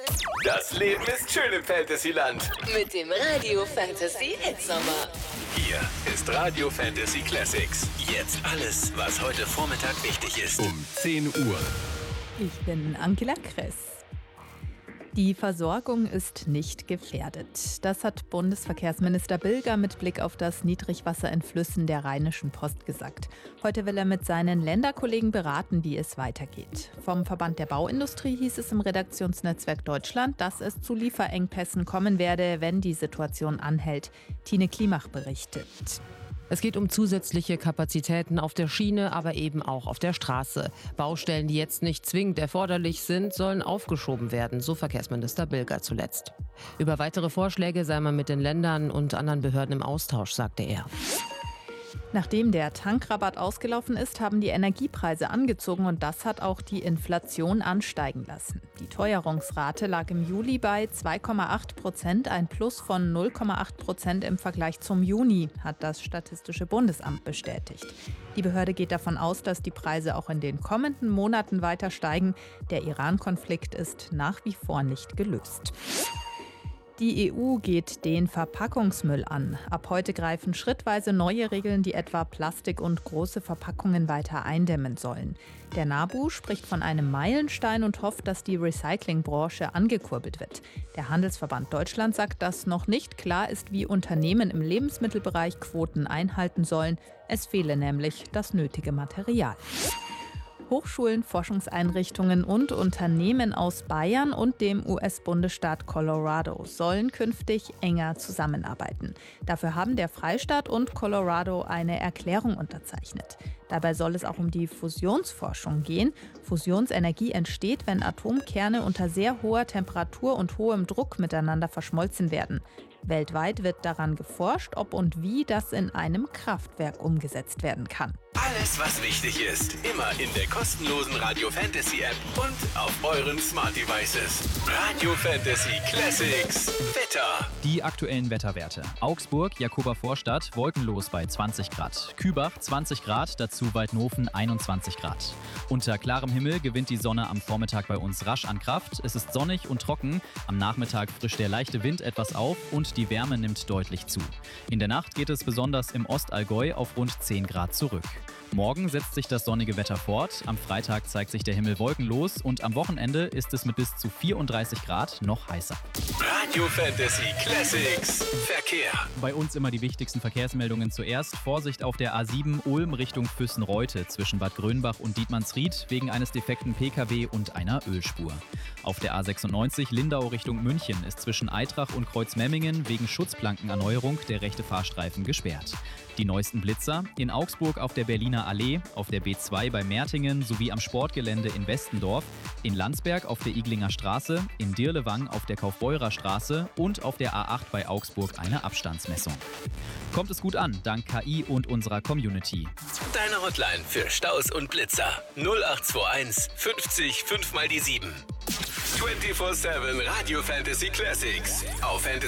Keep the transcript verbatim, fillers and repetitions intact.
Das Leben ist schön im Fantasyland. Mit dem Radio Fantasy Hitsommer. Hier ist Radio Fantasy Classics. Jetzt alles, was heute Vormittag wichtig ist. Um zehn Uhr. Ich bin Angela Kress. Die Versorgung ist nicht gefährdet. Das hat Bundesverkehrsminister Bilger mit Blick auf das Niedrigwasser in Flüssen der Rheinischen Post gesagt. Heute will er mit seinen Länderkollegen beraten, wie es weitergeht. Vom Verband der Bauindustrie hieß es im Redaktionsnetzwerk Deutschland, dass es zu Lieferengpässen kommen werde, wenn die Situation anhält. Tine Klimach berichtet. Es geht um zusätzliche Kapazitäten auf der Schiene, aber eben auch auf der Straße. Baustellen, die jetzt nicht zwingend erforderlich sind, sollen aufgeschoben werden, so Verkehrsminister Bilger zuletzt. Über weitere Vorschläge sei man mit den Ländern und anderen Behörden im Austausch, sagte er. Nachdem der Tankrabatt ausgelaufen ist, haben die Energiepreise angezogen und das hat auch die Inflation ansteigen lassen. Die Teuerungsrate lag im Juli bei zwei Komma acht Prozent, ein Plus von null Komma acht Prozent im Vergleich zum Juni, hat das Statistische Bundesamt bestätigt. Die Behörde geht davon aus, dass die Preise auch in den kommenden Monaten weiter steigen. Der Iran-Konflikt ist nach wie vor nicht gelöst. Die E U geht den Verpackungsmüll an. Ab heute greifen schrittweise neue Regeln, die etwa Plastik und große Verpackungen weiter eindämmen sollen. Der NABU spricht von einem Meilenstein und hofft, dass die Recyclingbranche angekurbelt wird. Der Handelsverband Deutschland sagt, dass noch nicht klar ist, wie Unternehmen im Lebensmittelbereich Quoten einhalten sollen. Es fehle nämlich das nötige Material. Hochschulen, Forschungseinrichtungen und Unternehmen aus Bayern und dem U S-Bundesstaat Colorado sollen künftig enger zusammenarbeiten. Dafür haben der Freistaat und Colorado eine Erklärung unterzeichnet. Dabei soll es auch um die Fusionsforschung gehen. Fusionsenergie entsteht, wenn Atomkerne unter sehr hoher Temperatur und hohem Druck miteinander verschmolzen werden. Weltweit wird daran geforscht, ob und wie das in einem Kraftwerk umgesetzt werden kann. Alles, was wichtig ist, immer in der kostenlosen Radio Fantasy App und auf euren Smart Devices. Radio Fantasy Classics. Wetter. Die aktuellen Wetterwerte. Augsburg, Jakober Vorstadt, wolkenlos bei zwanzig Grad. Kübach zwanzig Grad, dazu Waldnofen einundzwanzig Grad. Unter klarem Himmel gewinnt die Sonne am Vormittag bei uns rasch an Kraft. Es ist sonnig und trocken. Am Nachmittag frischt der leichte Wind etwas auf und die Wärme nimmt deutlich zu. In der Nacht geht es besonders im Ostallgäu auf rund zehn Grad zurück. Morgen setzt sich das sonnige Wetter fort. Am Freitag zeigt sich der Himmel wolkenlos und am Wochenende ist es mit bis zu vierunddreißig Grad noch heißer. Radio Fantasy Classics. Verkehr. Bei uns immer die wichtigsten Verkehrsmeldungen zuerst. Vorsicht auf der A sieben Ulm Richtung Füssen-Reute zwischen Bad Grönbach und Dietmannsried wegen eines defekten P K W und einer Ölspur. Auf der A sechsundneunzig Lindau Richtung München ist zwischen Eitrach und Kreuzmemmingen wegen Schutzplankenerneuerung der rechte Fahrstreifen gesperrt. Die neuesten Blitzer in Augsburg auf der Berliner Allee, auf der B zwei bei Mertingen sowie am Sportgelände in Westendorf, in Landsberg auf der Iglinger Straße, in Dirlewang auf der Kaufbeurer Straße und auf der A acht bei Augsburg eine Abstandsmessung. Kommt es gut an, dank K I und unserer Community. Deine Hotline für Staus und Blitzer. null acht zwei eins fünfzig fünf mal die sieben. vierundzwanzig sieben Radio Fantasy Classics. Auf Fantasy